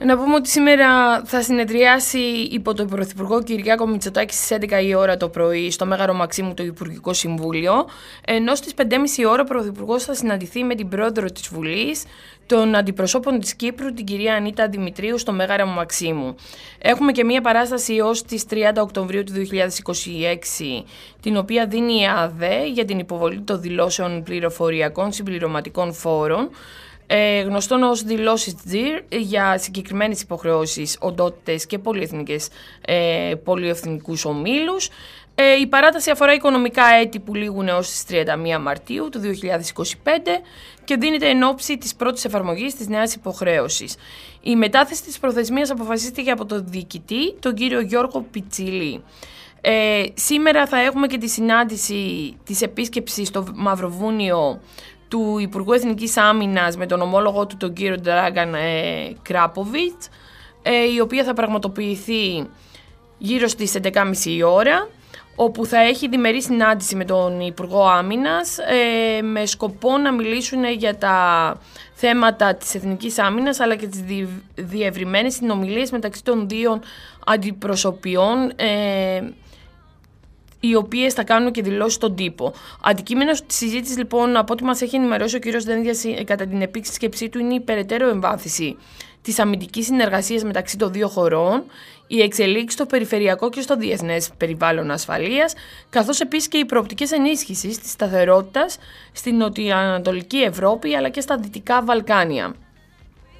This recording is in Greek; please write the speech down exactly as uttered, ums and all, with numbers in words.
Να πούμε ότι σήμερα θα συνεδριάσει υπό τον Πρωθυπουργό Κυριάκο Μητσοτάκη στις έντεκα η ώρα το πρωί στο Μέγαρο Μαξίμου το Υπουργικό Συμβούλιο, ενώ στις πέντε και μισή η ώρα ο Πρωθυπουργός θα συναντηθεί με την Πρόεδρο της Βουλής, των Αντιπροσώπων της Κύπρου, την κυρία Ανίτα Δημητρίου, στο Μέγαρο Μαξίμου. Έχουμε και μία παράσταση ως τις τριάντα Οκτωβρίου του δύο χιλιάδες είκοσι έξι, την οποία δίνει η ΑΔΕ για την υποβολή των δηλώσεων πληροφοριακών συμπληρωματικών φόρων, Ε, γνωστόν ως δηλώσεις τζιρ για συγκεκριμένες υποχρεώσεις, οντότητες και πολυεθνικές, ε, πολυεθνικούς ομίλους. Ε, η παράταση αφορά οικονομικά έτη που λήγουν έως τις τριάντα μία Μαρτίου του δύο χιλιάδες είκοσι πέντε και δίνεται εν ώψη της πρώτης εφαρμογής της νέας υποχρέωσης. Η μετάθεση της προθεσμίας αποφασίστηκε από τον διοικητή, τον κύριο Γιώργο Πιτσιλή. Ε, σήμερα θα έχουμε και τη συνάντηση της επίσκεψης στο Μαυροβούνιο του Υπουργού Εθνικής Άμυνας με τον ομόλογο του τον κύριο Ντράγκαν ε, Κράποβιτς, ε, η οποία θα πραγματοποιηθεί γύρω στις έντεκα και μισή η ώρα, όπου θα έχει διμερή συνάντηση με τον Υπουργό Άμυνας ε, με σκοπό να μιλήσουν για τα θέματα της Εθνικής Άμυνας αλλά και τις δι, διευρυμένες συνομιλίες μεταξύ των δύο αντιπροσωπιών ε, οι οποίες θα κάνουν και δηλώσεις στον τύπο. Αντικείμενο της συζήτησης, λοιπόν, από ό,τι μας έχει ενημερώσει ο κ. Δένδιας κατά την επίσκεψή του, είναι η περαιτέρω εμβάθυνση της αμυντικής συνεργασίας μεταξύ των δύο χωρών, η εξελίξη στο περιφερειακό και στο διεθνές περιβάλλον ασφαλείας, καθώς επίσης και οι προοπτικές ενίσχυσης της σταθερότητας στην νοτιοανατολική Ευρώπη αλλά και στα Δυτικά Βαλκάνια.